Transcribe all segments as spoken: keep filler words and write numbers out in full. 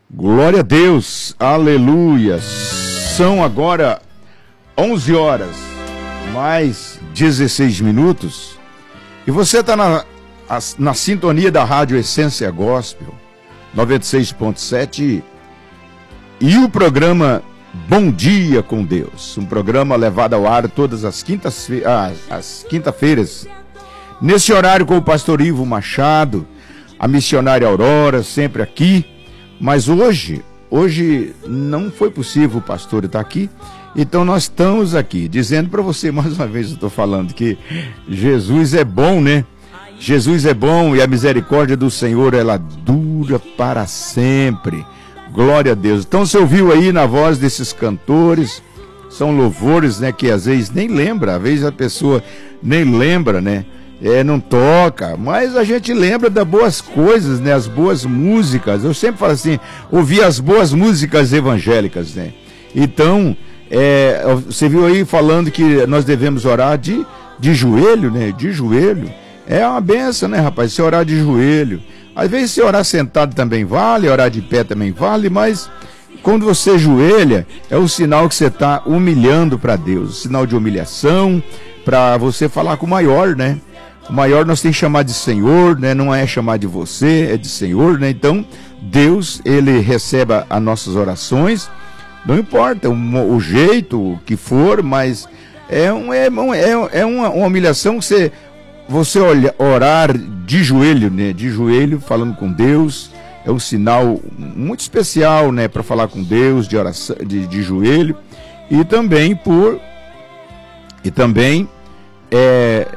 Glória a Deus, aleluia. São agora onze horas, mais dezesseis minutos. E você está na, na sintonia da Rádio Essência Gospel, noventa e seis ponto sete. E o programa Bom Dia com Deus. Um programa levado ao ar todas as quintas-feiras, as quinta-feiras. Nesse horário com o pastor Ivo Machado, a missionária Aurora, sempre aqui. Mas hoje, hoje não foi possível o pastor estar aqui, então nós estamos aqui, dizendo para você, mais uma vez eu estou falando que Jesus é bom, né? Jesus é bom e a misericórdia do Senhor, ela dura para sempre. Glória a Deus. Então você ouviu aí na voz desses cantores, são louvores, né, que às vezes nem lembra, às vezes a pessoa nem lembra, né? É, não toca, mas a gente lembra das boas coisas, né? As boas músicas. Eu sempre falo assim, ouvir as boas músicas evangélicas, né? Então, é, você viu aí falando que nós devemos orar de, de joelho, né? De joelho. É uma benção, né, rapaz? Se orar de joelho. Às vezes se orar sentado também vale, orar de pé também vale, mas quando você joelha, é o sinal que você está humilhando para Deus. O sinal de humilhação, para você falar com o maior, né? O maior nós temos que chamar de Senhor, né? Não é chamar de você, é de Senhor, né? Então, Deus, Ele recebe as nossas orações, não importa o, o jeito que for, mas é, um, é, um, é, é uma, uma humilhação que você, você olha, orar de joelho, né? De joelho, falando com Deus, é um sinal muito especial, né? Para falar com Deus, de oração, de, de joelho, e também por, e também, é...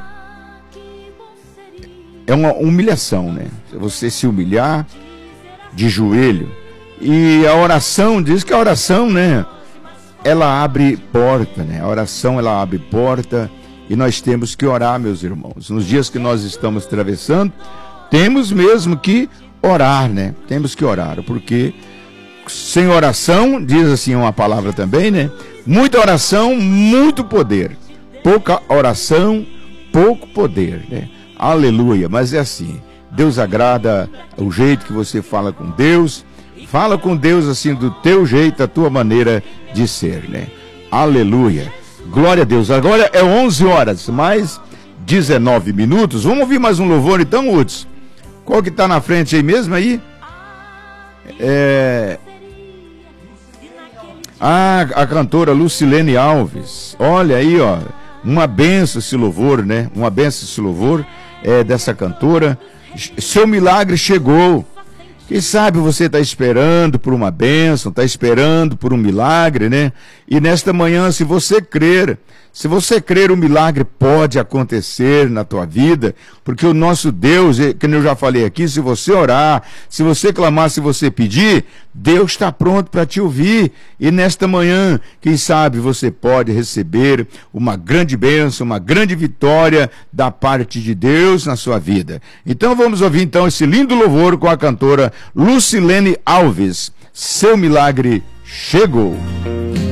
É uma humilhação, né? Você se humilhar de joelho. E a oração, diz que a oração, né? Ela abre porta, né? A oração, ela abre porta. E nós temos que orar, meus irmãos. Nos dias que nós estamos atravessando, temos mesmo que orar, né? Temos que orar, porque sem oração, diz assim uma palavra também, né? Muita oração, muito poder. Pouca oração, pouco poder, né? Aleluia, mas é assim, Deus agrada o jeito que você fala com Deus, fala com Deus assim do teu jeito, da tua maneira de ser, né? Aleluia, glória a Deus. Agora é onze horas, mais dezenove minutos, vamos ouvir mais um louvor então, Uds? Qual que tá na frente aí mesmo aí? É... Ah, a cantora Lucilene Alves, olha aí, ó, uma benção esse louvor, né? Uma benção esse louvor. É, dessa cantora. Seu milagre chegou. Quem sabe você está esperando por uma bênção, está esperando por um milagre, né? E nesta manhã, se você crer, se você crer, o milagre pode acontecer na tua vida, porque o nosso Deus, como eu já falei aqui, se você orar, se você clamar, se você pedir, Deus está pronto para te ouvir. E nesta manhã, quem sabe você pode receber uma grande bênção, uma grande vitória da parte de Deus na sua vida. Então vamos ouvir então esse lindo louvor com a cantora Lucilene Alves. Seu milagre chegou.